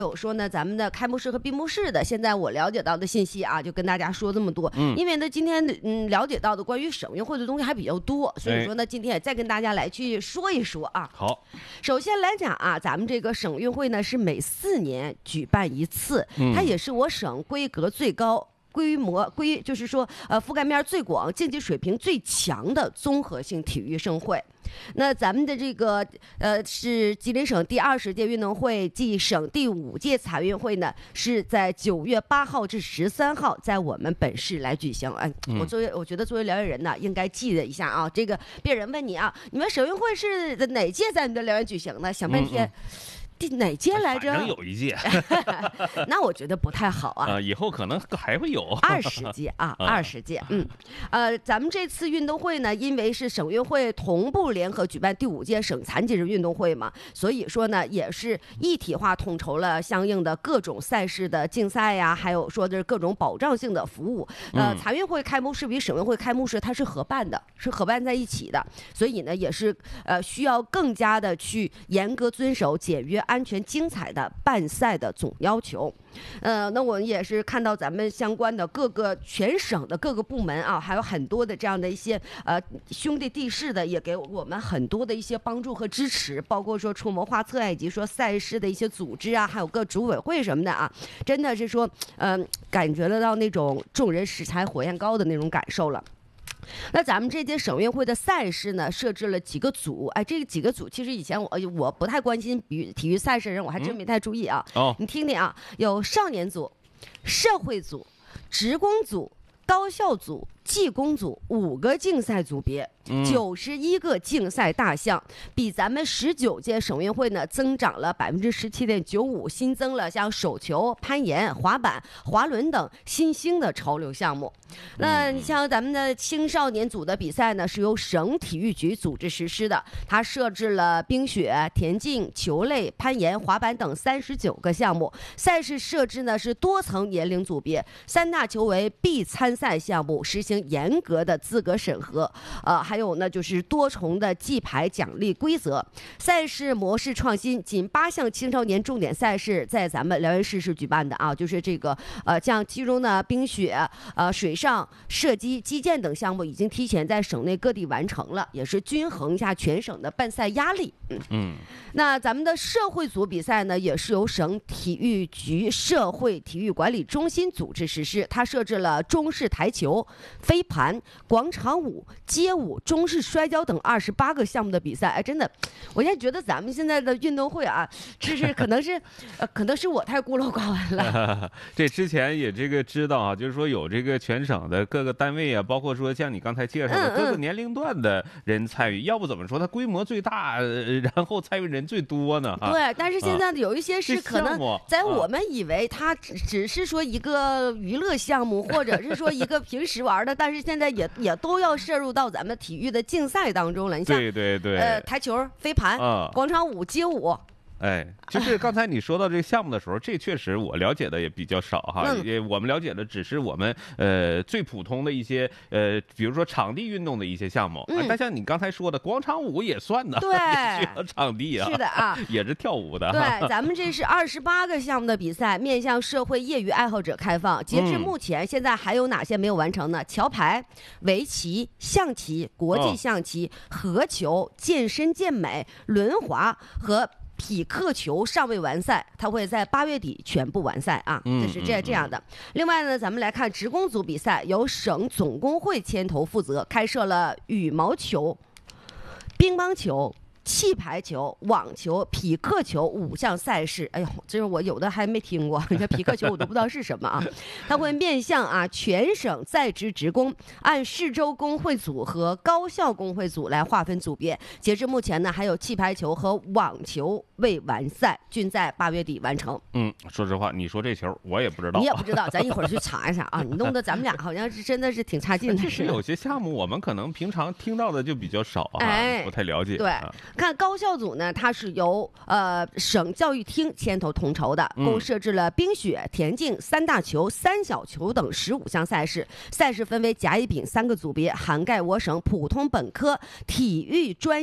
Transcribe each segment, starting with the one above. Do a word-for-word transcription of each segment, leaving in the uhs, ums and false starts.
有说呢，咱们的开幕式和闭幕式的，现在我了解到的信息啊，就跟大家说这么多。嗯，因为呢，今天嗯了解到的关于省运会的东西还比较多，所以说呢，今天也再跟大家来去说一说啊。 好， 首先来讲啊，咱们这个省运会呢是每四年举办一次，它也是我省规格最高。规模规就是说，呃，覆盖面最广、竞技水平最强的综合性体育盛会。那咱们的这个呃是吉林省第二十届运动会暨省第五届残运会呢，是在九月八号至十三号在我们本市来举行。哎，我作为我觉得作为辽源人呢，应该记得一下啊。这个别人问你啊，你们省运会是哪届在你的辽源举行呢？想半天。嗯嗯第哪届来着？ 反正有一届， 那我觉得不太好啊。 呃，以后可能还会有二十届啊，二十届。嗯，呃，咱们这次运动会呢，因为是省运会同步联合举办第五届省残疾人运动会嘛，所以说呢，也是一体化统筹了相应的各种赛事的竞赛呀，还有说的各种保障性的服务。呃，残运会开幕式与省运会开幕式它是合办的，是合办在一起的，所以呢，也是呃需要更加的去严格遵守简约。安全精彩的办赛的总要求，呃，那我们也是看到咱们相关的各个全省的各个部门啊，还有很多的这样的一些呃兄弟地市的，也给我们很多的一些帮助和支持，包括说出谋划策啊，以及说赛事的一些组织啊，还有各组委会什么的啊，真的是说，嗯、呃，感觉得到那种众人拾柴火焰高的那种感受了。那咱们这届省运会的赛事呢，设置了几个组。哎，这几个组其实以前我我不太关心体育赛事的人，我还真没太注意啊。 嗯、哦， 你听听啊，有少年组、社会组、职工组、高校组、技工组五个竞赛组别。九十一个竞赛大项，比咱们十九届省运会呢增长了百分之十七点九五，新增了像手球、攀岩、滑板、滑轮等新兴的潮流项目。那你像咱们的青少年组的比赛呢，是由省体育局组织实施的，它设置了冰雪、田径、球类、攀岩、滑板等三十九个项目。赛事设置呢是多层年龄组别，三大球为必参赛项目，实行严格的资格审核。呃，还有呢就是多重的记牌奖励规则。赛事模式创新，仅八项青少年重点赛事在咱们辽源市是举办的啊，就是这个呃，像其中呢冰雪、呃水上、射击、击剑等项目已经提前在省内各地完成了，也是均衡一下全省的办赛压力。嗯嗯。那咱们的社会组比赛呢，也是由省体育局社会体育管理中心组织实施，它设置了中式台球、飞盘、广场舞、街舞、中式摔跤等二十八个项目的比赛。哎，真的，我现在觉得咱们现在的运动会啊，这是可能是，呃，可能是我太孤陋寡闻了。 这之前也这个知道啊，就是说有这个全省的各个单位啊，包括说像你刚才介绍的各个年龄段的人参与，嗯嗯要不怎么说它规模最大，然后参与人最多呢？啊、 对，但是现在有一些是可能在我们以为它只只是说一个娱乐项目，或者是说一个平时玩的，但是现在也也都要摄入到咱们体育的竞赛当中了。你像对对对， 呃，台球、飞盘、嗯、广场舞、街舞。 哎，就是刚才你说到这个项目的时候，这确实我了解的也比较少哈。 嗯、 也我们了解的只是我们呃最普通的一些呃，比如说场地运动的一些项目。嗯、但像你刚才说的广场舞也算呢， 对， 需要场地啊。 是的啊， 也是跳舞的。 对，咱们这是二十八个项目的比赛，面向社会业余爱好者开放。截至目前，嗯、现在还有哪些没有完成呢？桥牌、围棋、象棋、国际象棋、哦、合球、健身健美、轮滑和匹克球尚未完赛，它会在八月底全部完赛啊，这是这这样的。另外呢，咱们来看职工组比赛，由省总工会牵头负责，开设了羽毛球、乒乓球、气排球、网球、匹克球五项赛事。哎呦，这是我有的还没听过，你看匹克球我都不知道是什么啊。它会面向啊全省在职职工，按市州工会组和高校工会组来划分组别。截至目前呢，还有气排球和网球未完赛，均在八月底完成。 嗯，说实话，你说这球我也不知道， 你也不知道，咱一会儿去查一下啊。你弄得咱们俩好像是真的是挺差劲的。 其实有些项目我们可能平常听到的就比较少啊，哎、不太了解。 对。啊看高校组呢，它是由呃省教育厅牵头统筹的，共设置了冰雪、田径、三大球、三小球等十五项赛事。赛事分为甲、乙、丙三个组别，涵盖我省普通本科、体育专业、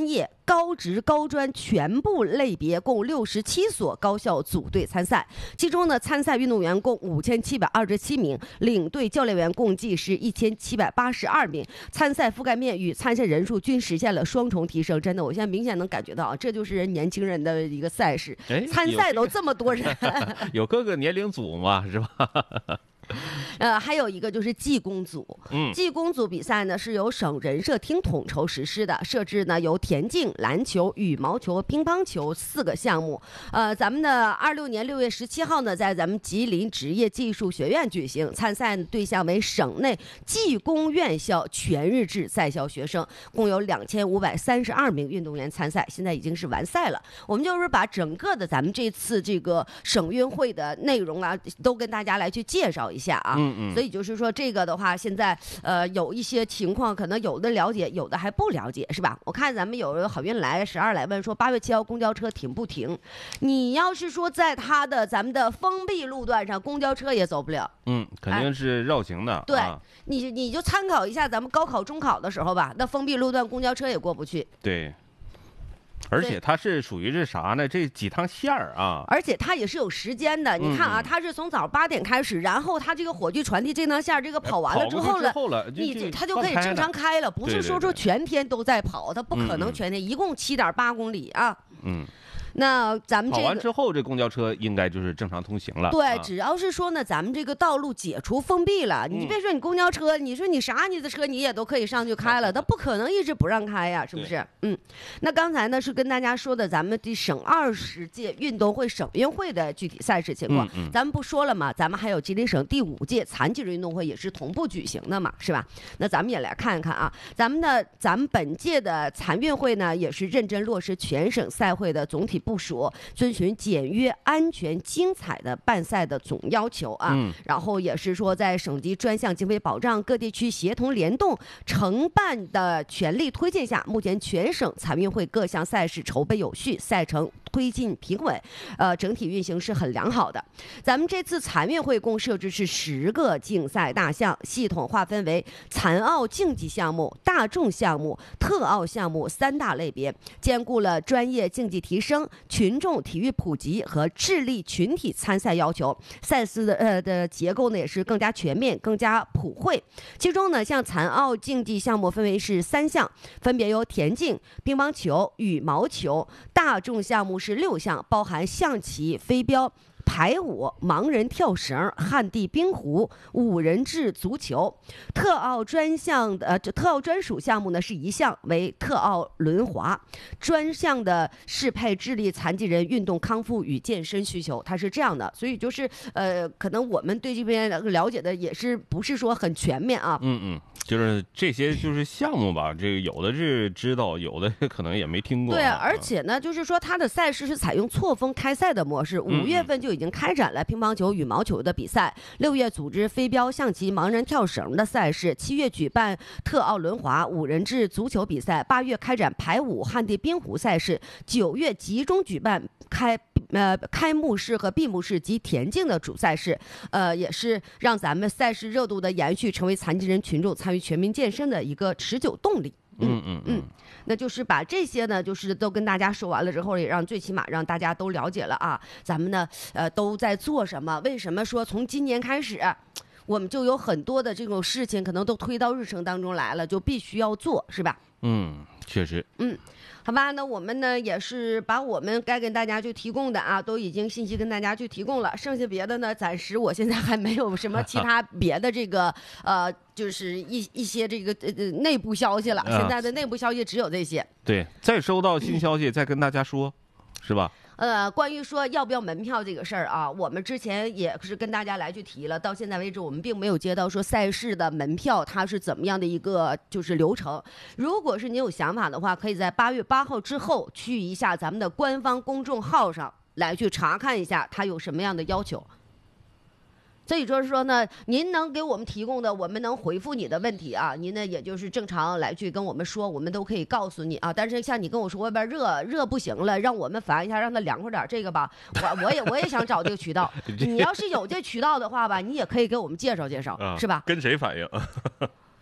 高职高专全部类别共六十七所高校组队参赛，其中呢，参赛运动员共五千七百二十七名，领队教练员共计是一千七百八十二名，参赛覆盖面与参赛人数均实现了双重提升。真的，我现在明显能感觉到，这就是年轻人的一个赛事，参赛都这么多人， 有各个年龄组嘛，是吧？ 呃，还有一个就是技工组， 嗯， 技工组比赛呢是由省人社厅统筹实施的，设置呢由田径、篮球、羽毛球、乒乓球四个项目。呃，咱们的二六年六月十七号呢，在咱们吉林职业技术学院举行，参赛对象为省内技工院校全日制在校学生，共有两千五百三十二名运动员参赛，现在已经是完赛了。我们就是把整个的咱们这次这个省运会的内容啊，都跟大家来去介绍一下啊。 嗯嗯， 所以就是说这个的话，现在呃有一些情况可能有的了解，有的还不了解，是吧？我看咱们有好运来十二来问说八月七号公交车停不停？你要是说在它的咱们的封闭路段上，公交车也走不了。 嗯，肯定是绕行的。 哎、对、 啊， 你你就参考一下咱们高考、中考的时候吧，那封闭路段公交车也过不去。 对。而且它是属于是啥呢？这几趟线儿啊， 而且它也是有时间的。你看啊，它是从早八点开始，然后它这个火炬传递这趟线，这个跑完了之后了， 后了你它就可以正常开了，不是说说全天都在跑，它不可能全天，一共七点八公里啊。 嗯。 那咱们这个跑完之后，这公交车应该就是正常通行了。 对， 啊、 只要是说呢，咱们这个道路解除封闭了，你别说你公交车，嗯、你说你啥你的车你也都可以上去开了，它不可能一直不让开呀，是不是？嗯。那刚才呢是跟大家说的咱们第省二十届运动会省运会的具体赛事情况， 嗯嗯、 咱们不说了嘛，咱们还有吉林省第五届残疾人运动会也是同步举行的嘛，是吧？那咱们也来看一看啊，咱们的咱们本届的残运会呢，也是认真落实全省赛会的总体部署。遵循简约、安全、精彩的办赛的总要求啊， 嗯、 然后也是说在省级专项经费保障、各地区协同联动、承办的全力推进下，目前全省残运会各项赛事筹备有序，赛程推进平稳，呃，整体运行是很良好的。咱们这次残运会共设置是十个竞赛大项，系统划分为残奥竞技项目、大众项目、特奥项目三大类别，兼顾了专业竞技提升、群众体育普及和智力群体参赛要求。赛事的呃的结构呢也是更加全面、更加普惠。其中呢，像残奥竞技项目分为是三项，分别由田径、乒乓球、羽毛球；大众项目是六项，包含象棋、飞镖、排舞、盲人跳绳、旱地冰壶、五人制足球。特奥专项的呃，特奥专属项目呢是一项，为特奥轮滑。专项的适配智力残疾人运动康复与健身需求，它是这样的。所以就是呃，可能我们对这边了解的也是不是说很全面啊。 嗯嗯。就是这些就是项目吧，这个有的是知道，有的可能也没听过。 对，而且呢，就是说它的赛事是采用错峰开赛的模式，五月份就已经开展了乒乓球、羽毛球的比赛，六月组织飞镖、象棋、盲人跳绳的赛事，七月举办特奥轮滑、五人制足球比赛，八月开展排舞、旱地冰壶赛事，九月集中举办开。呃，开幕式和闭幕式及田径的主赛事，呃，也是让咱们赛事热度的延续，成为残疾人群众参与全民健身的一个持久动力。 嗯嗯嗯， 那就是把这些呢，就是都跟大家说完了之后，也让最起码让大家都了解了啊，咱们呢，呃，都在做什么？为什么说从今年开始，我们就有很多的这种事情可能都推到日程当中来了，就必须要做，是吧？ 嗯，确实。 嗯。好吧，那我们呢也是把我们该跟大家去提供的啊，都已经信息跟大家去提供了。剩下别的呢，暂时我现在还没有什么其他别的这个呃，就是一一些这个呃内部消息了。现在的内部消息只有这些。 对，再收到新消息再跟大家说，是吧？ 呃，关于说要不要门票这个事儿啊，我们之前也是跟大家来去提了，到现在为止我们并没有接到说赛事的门票它是怎么样的一个就是流程。如果是你有想法的话，可以在八月八号之后去一下咱们的官方公众号上来去查看一下它有什么样的要求。所以就是说呢，您能给我们提供的，我们能回复你的问题啊，您呢也就是正常来去跟我们说，我们都可以告诉你啊。但是像你跟我说外边热热不行了，让我们烦一下，让它凉快点，这个吧，我我也我也想找这个渠道。你要是有这渠道的话吧，你也可以给我们介绍介绍， 啊、 是吧？ 跟谁反映？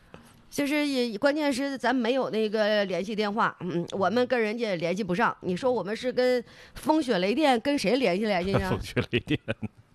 就是也关键是咱没有那个联系电话，嗯，我们跟人家联系不上。你说我们是跟风雪雷电跟谁联系联系呢？ 风雪雷电。